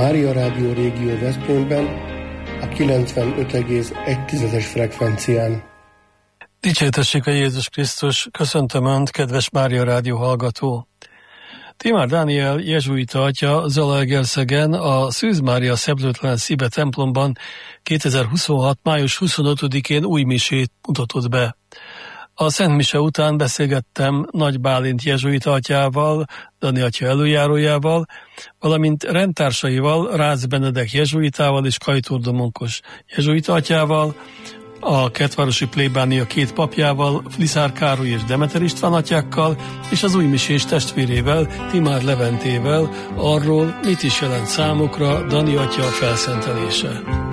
Mária Rádió Régió Veszprémben a 95,1-es frekvencián. Dicsértessék a Jézus Krisztus, köszöntöm Önt, kedves Mária Rádió hallgató! Timár Dániel jezsuita atya Zalaegerszegen a Szűz Mária Szeplőtlen Szíve templomban 2026. május 25-én új misét mutatott be. A Szent Mise után beszélgettem Nagy Bálint jezsuita atyával, Dani atya előjárójával, valamint rendtársaival, Rácz Benedek jezsuitával és Kajtór Domonkos jezsuita atyával, a kertvárosi plébánia 2 papjával, Fliszár Károly és Demeter István atyákkal, és az újmisés testvérével, Timár Leventével arról, mit is jelent számukra Dani atya felszentelése.